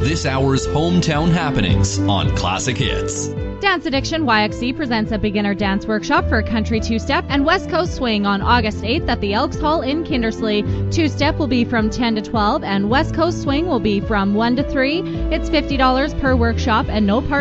this hour's hometown happenings on Classic Hits. Dance Addiction YXC presents a beginner dance workshop for country two-step and West Coast swing on August 8th at the Elks Hall in Kindersley. Two-step will be from 10 to 12 and West Coast swing will be from 1 to 3. It's $50 per workshop and no part